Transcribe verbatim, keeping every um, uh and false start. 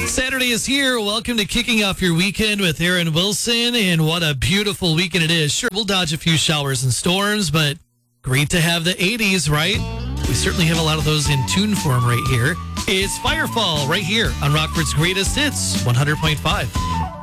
Saturday is here. Welcome to Kicking Off Your Weekend with Aaron Wilson. And what a beautiful weekend it is. Sure, we'll dodge a few showers and storms, but great to have the eighties, right? We certainly have a lot of those in tune form right here. It's Firefall right here on Rockford's Greatest Hits, one hundred point five.